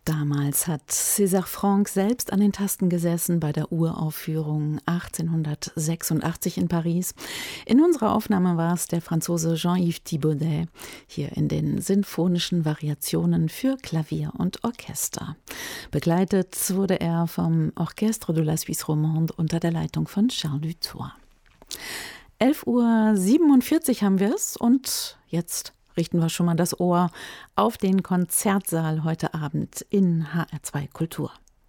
Damals hat César Franck selbst an den Tasten gesessen bei der Uraufführung 1886 in Paris. In unserer Aufnahme war es der Franzose Jean-Yves Thibaudet, hier in den sinfonischen Variationen für Klavier und Orchester. Begleitet wurde er vom Orchestre de la Suisse Romande unter der Leitung von Charles Dutoit. 11:47 Uhr haben wir es und jetzt richten wir schon mal das Ohr auf den Konzertsaal heute Abend in HR2 Kultur.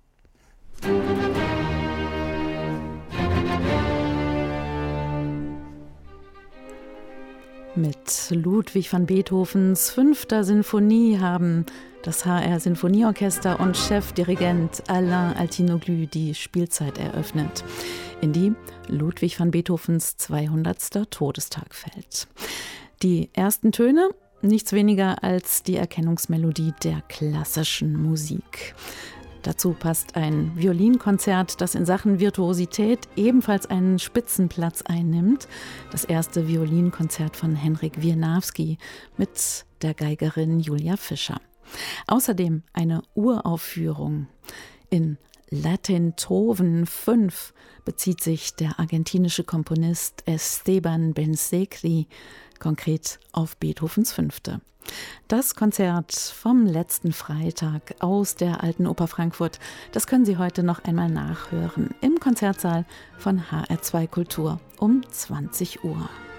Mit Ludwig van Beethovens 5. Sinfonie haben das HR Sinfonieorchester und Chefdirigent Alain Altinoglu die Spielzeit eröffnet, in die Ludwig van Beethovens 200. Todestag fällt. Die ersten Töne, nichts weniger als die Erkennungsmelodie der klassischen Musik. Dazu passt ein Violinkonzert, das in Sachen Virtuosität ebenfalls einen Spitzenplatz einnimmt. Das erste Violinkonzert von Henryk Wieniawski mit der Geigerin Julia Fischer. Außerdem eine Uraufführung. In Latentoven 5 bezieht sich der argentinische Komponist Esteban Bensekri konkret auf Beethovens 5. Das Konzert vom letzten Freitag aus der Alten Oper Frankfurt, das können Sie heute noch einmal nachhören im Konzertsaal von HR2 Kultur um 20 Uhr.